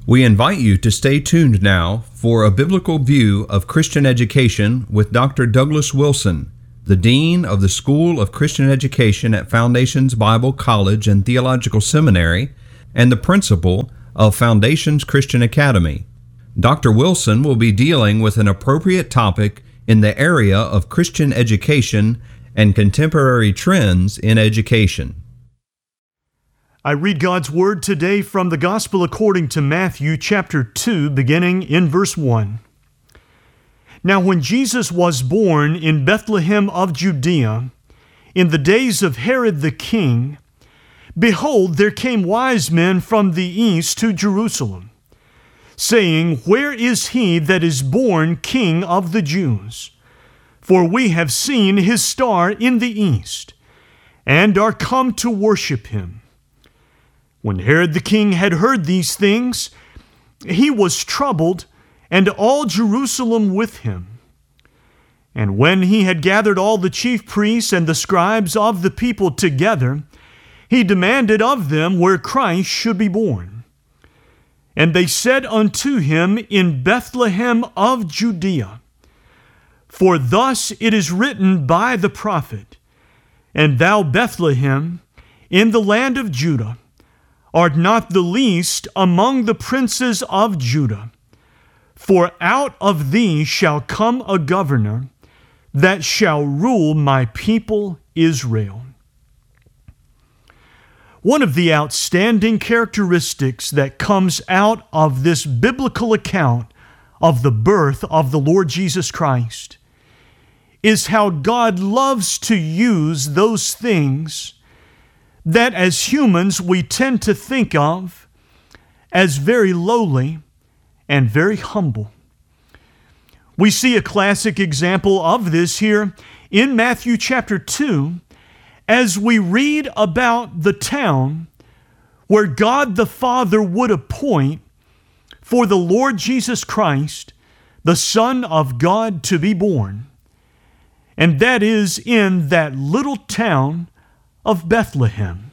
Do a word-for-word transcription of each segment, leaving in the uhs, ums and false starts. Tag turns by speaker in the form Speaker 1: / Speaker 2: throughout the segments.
Speaker 1: We invite you to stay tuned now for a biblical view of Christian education with Doctor Douglas Wilson, the Dean of the School of Christian Education at Foundations Bible College and Theological Seminary and the Principal of Foundations Christian Academy. Doctor Wilson will be dealing with an appropriate topic in the area of Christian education and contemporary trends in education.
Speaker 2: I read God's Word today from the Gospel according to Matthew chapter two, beginning in verse one. Now when Jesus was born in Bethlehem of Judea, in the days of Herod the king, behold, there came wise men from the east to Jerusalem, saying, Where is he that is born King of the Jews? For we have seen his star in the east, and are come to worship him. When Herod the king had heard these things, he was troubled, and all Jerusalem with him. And when he had gathered all the chief priests and the scribes of the people together, he demanded of them where Christ should be born. And they said unto him, In Bethlehem of Judea. For thus it is written by the prophet, And thou, Bethlehem, in the land of Judah, art not the least among the princes of Judah. For out of thee shall come a governor that shall rule my people Israel. One of the outstanding characteristics that comes out of this biblical account of the birth of the Lord Jesus Christ is how God loves to use those things that as humans we tend to think of as very lowly and very humble. We see a classic example of this here in Matthew chapter two as we read about the town where God the Father would appoint for the Lord Jesus Christ, the Son of God, to be born. And that is in that little town of Bethlehem.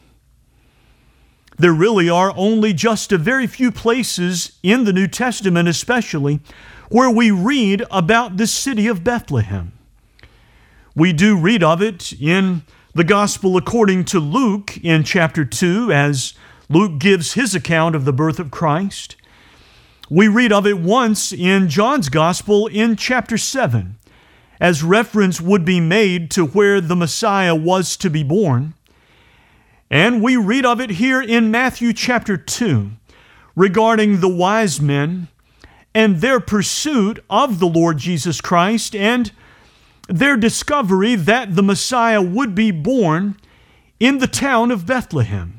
Speaker 2: There really are only just a very few places in the New Testament especially where we read about the city of Bethlehem. We do read of it in the Gospel according to Luke in chapter two as Luke gives his account of the birth of Christ. We read of it once in John's Gospel in chapter seven as reference would be made to where the Messiah was to be born. And we read of it here in Matthew chapter two regarding the wise men and their pursuit of the Lord Jesus Christ and their discovery that the Messiah would be born in the town of Bethlehem.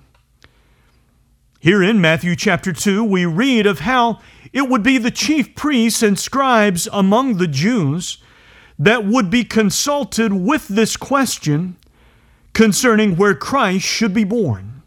Speaker 2: Here in Matthew chapter two, we read of how it would be the chief priests and scribes among the Jews that would be consulted with this question concerning where Christ should be born.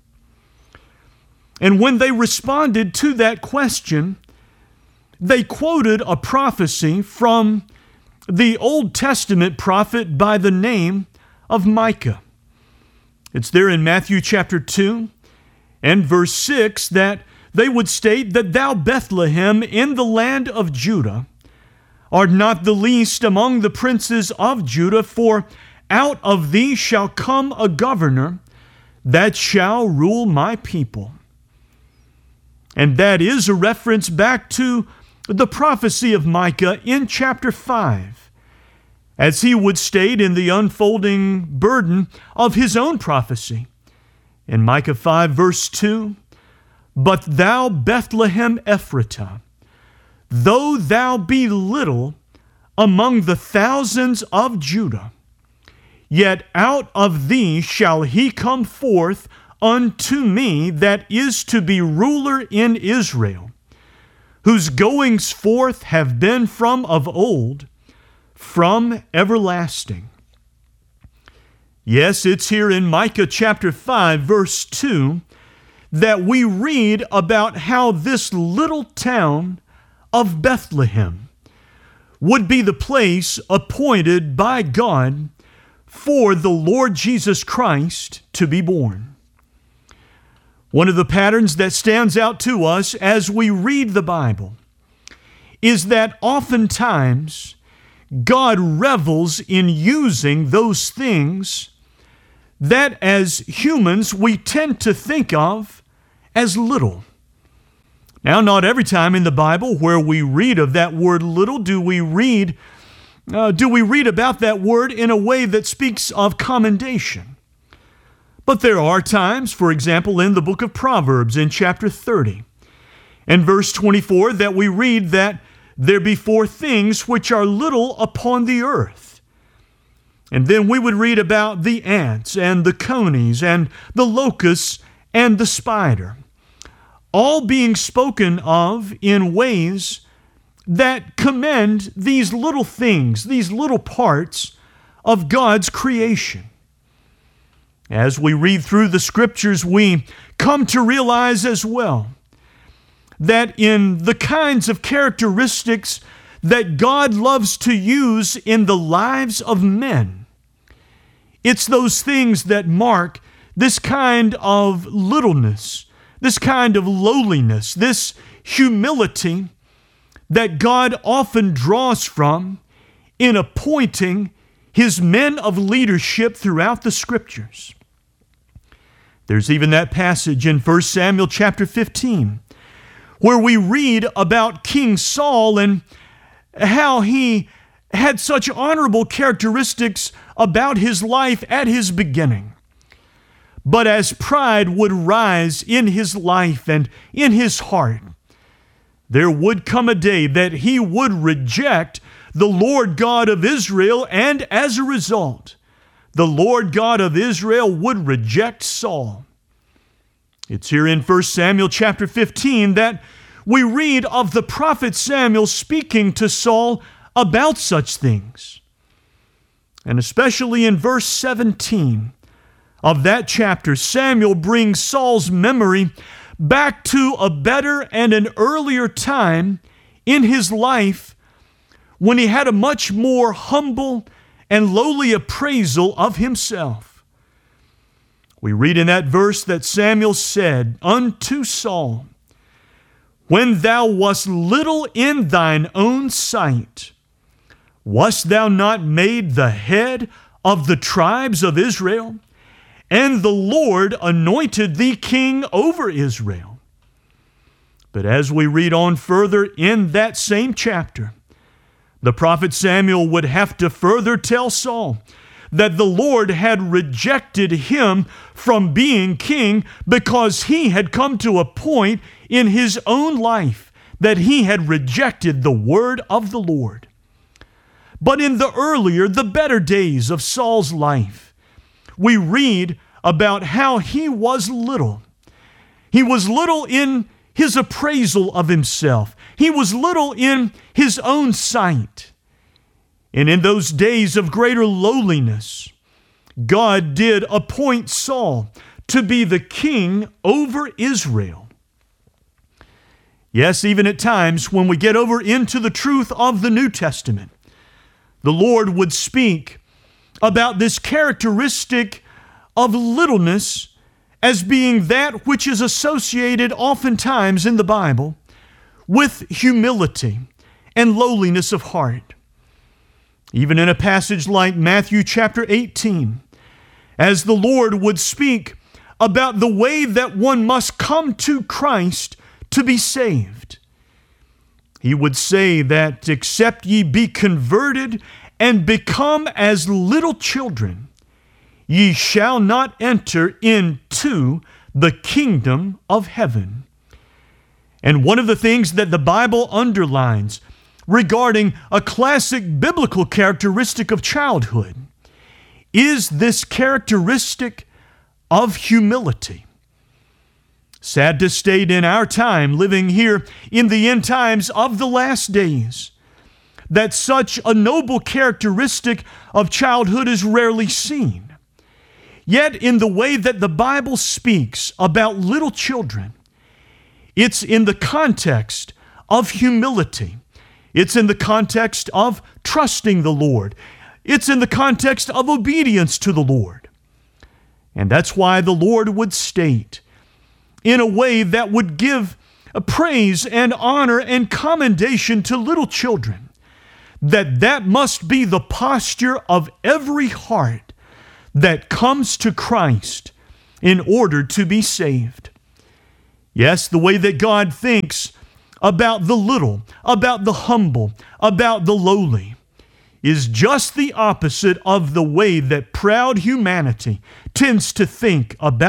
Speaker 2: And when they responded to that question, they quoted a prophecy from the Old Testament prophet by the name of Micah. It's there in Matthew chapter two and verse six that they would state that thou, Bethlehem, in the land of Judah, art not the least among the princes of Judah, for out of thee shall come a governor that shall rule my people. And that is a reference back to the prophecy of Micah in chapter five, as he would state in the unfolding burden of his own prophecy. In Micah five verse two, But thou, Bethlehem Ephratah, though thou be little among the thousands of Judah, yet out of thee shall he come forth unto me that is to be ruler in Israel, whose goings forth have been from of old, from everlasting. Yes, it's here in Micah chapter five, verse two, that we read about how this little town of Bethlehem would be the place appointed by God for the Lord Jesus Christ to be born. One of the patterns that stands out to us as we read the Bible is that oftentimes God revels in using those things that as humans we tend to think of as little. Now, not every time in the Bible where we read of that word little do we read uh, do we read about that word in a way that speaks of commendation. But there are times, for example, in the book of Proverbs in chapter thirty and verse twenty-four, that we read that there be four things which are little upon the earth. And then we would read about the ants and the conies and the locusts and the spider, all being spoken of in ways that commend these little things, these little parts of God's creation. As we read through the Scriptures, we come to realize as well that in the kinds of characteristics that God loves to use in the lives of men, it's those things that mark this kind of littleness, this kind of lowliness, this humility that God often draws from in appointing His men of leadership throughout the Scriptures. There's even that passage in First Samuel chapter fifteen where we read about King Saul and how he had such honorable characteristics about his life at his beginning. But as pride would rise in his life and in his heart, there would come a day that he would reject the Lord God of Israel, and as a result, the Lord God of Israel would reject Saul. It's here in First Samuel chapter fifteen that we read of the prophet Samuel speaking to Saul about such things. And especially in verse seventeen of that chapter, Samuel brings Saul's memory back to a better and an earlier time in his life when he had a much more humble and lowly appraisal of himself. We read in that verse that Samuel said unto Saul, "When thou wast little in thine own sight, wast thou not made the head of the tribes of Israel? And the Lord anointed thee king over Israel." But as we read on further in that same chapter, the prophet Samuel would have to further tell Saul that the Lord had rejected him from being king because he had come to a point in his own life that he had rejected the word of the Lord. But in the earlier, the better days of Saul's life, we read about how he was little. He was little in his appraisal of himself. He was little in his own sight. And in those days of greater lowliness, God did appoint Saul to be the king over Israel. Yes, even at times when we get over into the truth of the New Testament, the Lord would speak about this characteristic of littleness as being that which is associated oftentimes in the Bible with humility and lowliness of heart. Even in a passage like Matthew chapter eighteen, as the Lord would speak about the way that one must come to Christ to be saved, He would say that except ye be converted and become as little children, ye shall not enter into the kingdom of heaven. And one of the things that the Bible underlines regarding a classic biblical characteristic of childhood is this characteristic of humility. Sad to state, in our time, living here in the end times of the last days, that such a noble characteristic of childhood is rarely seen. Yet in the way that the Bible speaks about little children, it's in the context of humility. It's in the context of trusting the Lord. It's in the context of obedience to the Lord. And that's why the Lord would state in a way that would give praise and honor and commendation to little children, that that must be the posture of every heart that comes to Christ in order to be saved. Yes, the way that God thinks about the little, about the humble, about the lowly, is just the opposite of the way that proud humanity tends to think about